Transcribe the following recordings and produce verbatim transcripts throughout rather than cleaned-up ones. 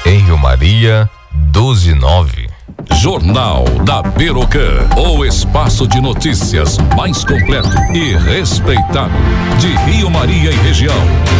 Em Rio Maria, doze e nove. Jornal da Birocan, o espaço de notícias mais completo e respeitado de Rio Maria e região.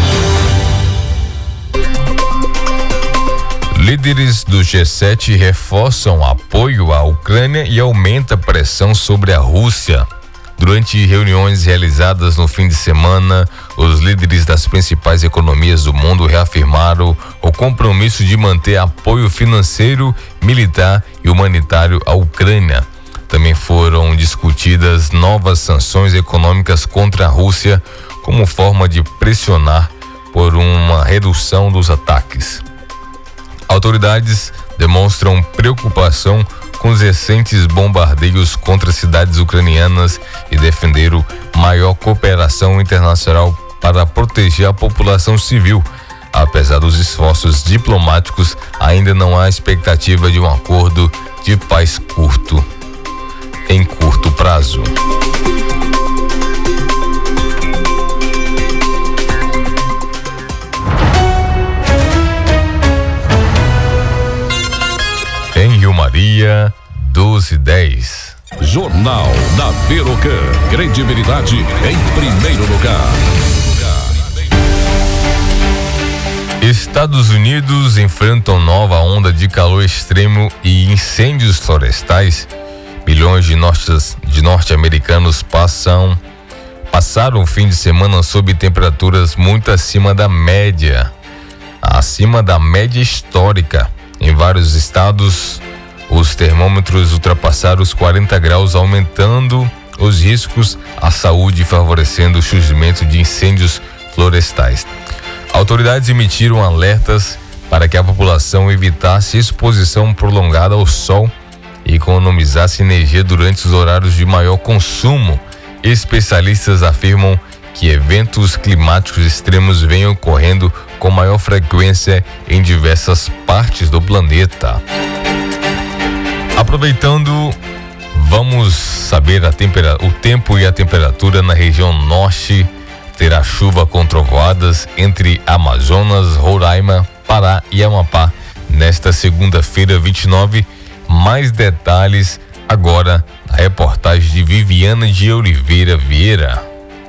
Líderes do G sete reforçam apoio à Ucrânia e aumenta a pressão sobre a Rússia. Durante reuniões realizadas no fim de semana, os líderes das principais economias do mundo reafirmaram o compromisso de manter apoio financeiro, militar e humanitário à Ucrânia. Também foram discutidas novas sanções econômicas contra a Rússia como forma de pressionar por uma redução dos ataques. Autoridades demonstram preocupação com os recentes bombardeios contra cidades ucranianas e defenderam maior cooperação internacional para proteger a população civil. Apesar dos esforços diplomáticos, ainda não há expectativa de um acordo de paz curto, em curto prazo. Em Rio Maria, doze e dez. Jornal da Birocan, credibilidade em primeiro lugar. Estados Unidos enfrentam nova onda de calor extremo e incêndios florestais. Milhões de, norte, de norte-americanos passam, passaram o fim de semana sob temperaturas muito acima da média, acima da média histórica. Em vários estados, os termômetros ultrapassaram os quarenta graus, aumentando os riscos à saúde e favorecendo o surgimento de incêndios florestais. Autoridades emitiram alertas para que a população evitasse exposição prolongada ao sol e economizasse energia durante os horários de maior consumo. Especialistas afirmam que eventos climáticos extremos vêm ocorrendo com maior frequência em diversas partes do planeta. Aproveitando, vamos saber a tempera- o tempo e a temperatura na região norte. Terá chuva com trovoadas entre Amazonas, Roraima, Pará e Amapá nesta segunda-feira, vinte e nove. Mais detalhes agora na reportagem de Viviana de Oliveira Vieira.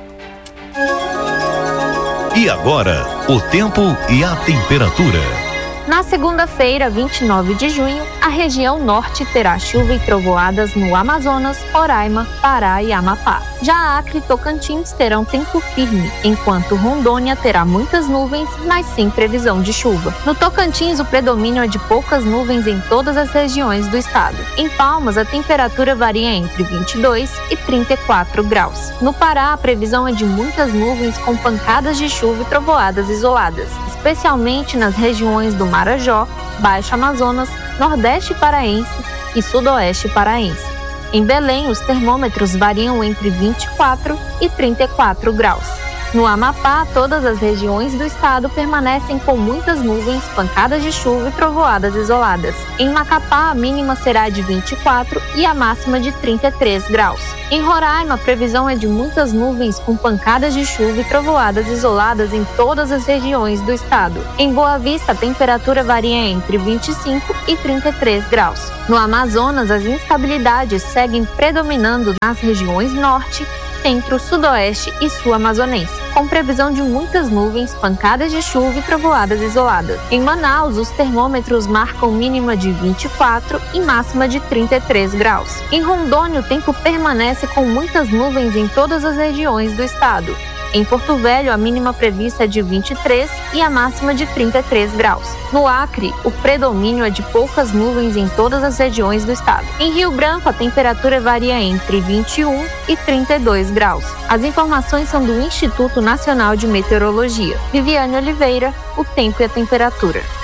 E agora, o tempo e a temperatura. Na segunda-feira, vinte e nove de junho, a região norte terá chuva e trovoadas no Amazonas, Roraima, Pará e Amapá. Já Acre e Tocantins terão tempo firme, enquanto Rondônia terá muitas nuvens, mas sem previsão de chuva. No Tocantins, o predomínio é de poucas nuvens em todas as regiões do estado. Em Palmas, a temperatura varia entre vinte e dois e trinta e quatro graus. No Pará, a previsão é de muitas nuvens com pancadas de chuva e trovoadas isoladas, especialmente nas regiões do Marajó, Baixo Amazonas, Nordeste Paraense e Sudoeste Paraense. Em Belém, os termômetros variam entre vinte e quatro e trinta e quatro graus. No Amapá, todas as regiões do estado permanecem com muitas nuvens, pancadas de chuva e trovoadas isoladas. Em Macapá, a mínima será de vinte e quatro e a máxima de trinta e três graus. Em Roraima, a previsão é de muitas nuvens com pancadas de chuva e trovoadas isoladas em todas as regiões do estado. Em Boa Vista, a temperatura varia entre vinte e cinco e trinta e três graus. No Amazonas, as instabilidades seguem predominando nas regiões norte, centro, sudoeste e sul amazonense, com previsão de muitas nuvens, pancadas de chuva e trovoadas isoladas. Em Manaus, os termômetros marcam mínima de vinte e quatro e máxima de trinta e três graus. Em Rondônia, o tempo permanece com muitas nuvens em todas as regiões do estado. Em Porto Velho, a mínima prevista é de vinte e três e a máxima de trinta e três graus. No Acre, o predomínio é de poucas nuvens em todas as regiões do estado. Em Rio Branco, a temperatura varia entre vinte e um e trinta e dois graus. As informações são do Instituto Nacional de Meteorologia. Viviane Oliveira, o tempo e a temperatura.